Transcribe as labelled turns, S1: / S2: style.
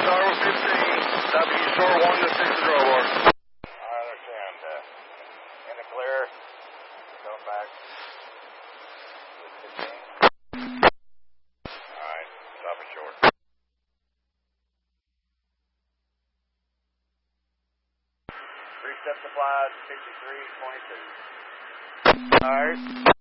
S1: Darwin 15, W shore 1 to 6 is over.
S2: I understand. In the clear. Go back. 15. Alright, stop it short. 3-step supplies, 5322.
S1: Alright.